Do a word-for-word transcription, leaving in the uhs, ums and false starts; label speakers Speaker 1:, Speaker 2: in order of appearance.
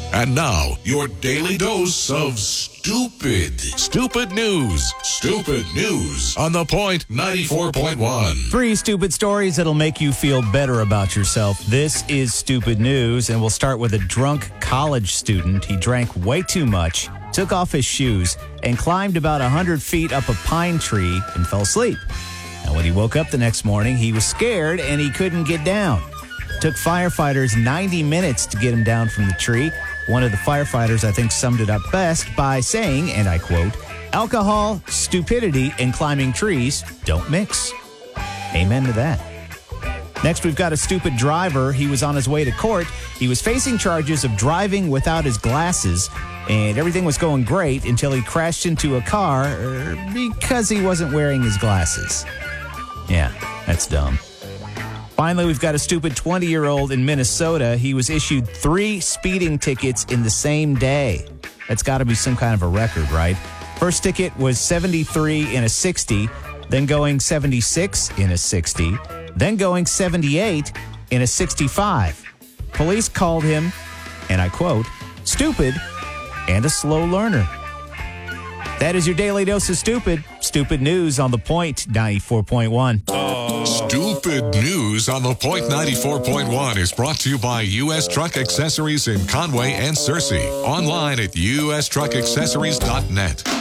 Speaker 1: And now, your daily dose of stupid. Stupid news. Stupid news on The Point ninety-four point one.
Speaker 2: Three stupid stories that'll make you feel better about yourself. This is Stupid News, and we'll start with a drunk college student. He drank way too much, took off his shoes, and climbed about one hundred feet up a pine tree and fell asleep. And when he woke up the next morning, he was scared and he couldn't get down. Took firefighters ninety minutes to get him down from the tree. One of the firefighters, I think, summed it up best by saying, and I quote, "Alcohol, stupidity, and climbing trees don't mix." Amen to that. Next, we've got a stupid driver. He was on his way to court. He was facing charges of driving without his glasses, and everything was going great until he crashed into a car er, because he wasn't wearing his glasses. Yeah, that's dumb. Finally, we've got a stupid twenty-year-old in Minnesota. He was issued three speeding tickets in the same day. That's got to be some kind of a record, right? First ticket was seventy-three in a sixty, then going seventy-six in a sixty, then going seventy-eight in a sixty-five. Police called him, and I quote, "stupid and a slow learner." That is your daily dose of stupid. Stupid news on The Point ninety-four point one.
Speaker 1: Stupid News on The Point ninety-four point one is brought to you by U S Truck Accessories in Conway and Searcy. Online at u s truck accessories dot net.